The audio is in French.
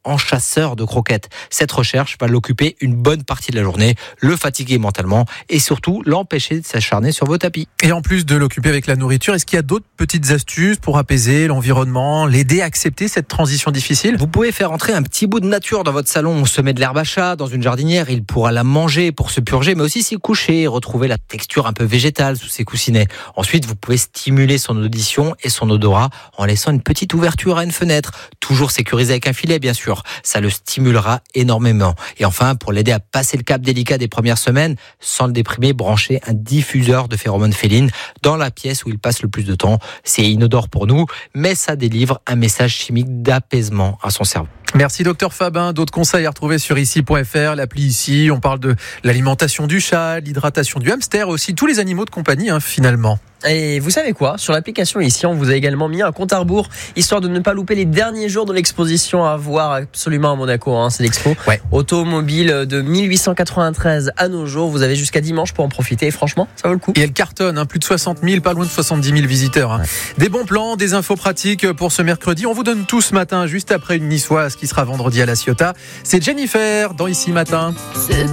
en chasseur de croquettes. Cette recherche va l'occuper une bonne partie de la journée, le fatiguer mentalement et surtout l'empêcher de s'acharner sur vos tapis. Et en plus de l'occuper avec la nourriture, est-ce qu'il y a d'autres petites astuces pour apaiser l'environnement, l'aider à accepter cette transition difficile ? Vous pouvez faire entrer un petit bout de nature dans votre salon. On se met de l'herbe à chat dans une jardinière, il pourra la manger pour se purger, mais aussi s'y coucher et retrouver la texture un peu végétale sous ses coussinets. Ensuite, vous pouvez stimuler son audition et son odorat en laissant une petite ouverture à une fenêtre, toujours sécurisée avec un filet bien sûr. Ça le stimulera énormément. Et enfin, pour l'aider à passer le cap délicat des premières semaines, sans le déprimer, branchez un diffuseur de phéromones félines dans la pièce où il passe le plus de temps. C'est inodore pour nous, mais ça délivre un message chimique d'apaisement à son cerveau. Merci Dr Fabin. D'autres conseils à retrouver sur ici.fr, l'appli Ici. On parle de l'alimentation du chat, l'hydratation du hamster, aussi tous les animaux de compagnie finalement. Et vous savez quoi ? Sur l'application Ici, on vous a également mis un compte à rebours, histoire de ne pas louper les derniers jours de l'exposition à voir absolument à Monaco. C'est l'expo automobile de 1893 à nos jours. Vous avez jusqu'à dimanche pour en profiter. Et franchement, ça vaut le coup. Et elle cartonne, plus de 60 000, pas loin de 70 000 visiteurs. Ouais. Des bons plans, des infos pratiques pour ce mercredi. On vous donne tout ce matin, juste après une niçoise qui sera vendredi à La Ciotat. C'est Jennifer dans Ici Matin.